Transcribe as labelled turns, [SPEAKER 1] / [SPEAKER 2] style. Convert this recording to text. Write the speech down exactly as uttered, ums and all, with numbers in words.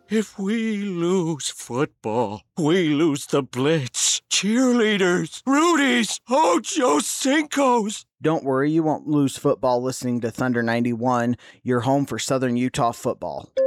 [SPEAKER 1] If we lose football, we lose the Blitz, cheerleaders, Rudies, Ocho Cinco's.
[SPEAKER 2] Don't worry, you won't lose football listening to Thunder ninety-one, your home for Southern Utah football.